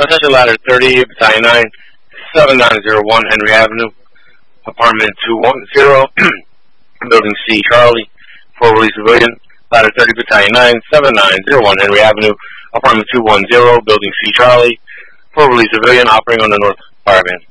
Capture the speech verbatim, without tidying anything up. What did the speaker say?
Attention ladder thirty, battalion nine, seven nine zero one Henry Avenue, apartment two one zero, building C, Charlie, forwardly civilian, ladder thirty, battalion nine, seven nine zero one Henry Avenue, apartment two one zero, building C, Charlie, forwardly civilian, operating on the north fire van.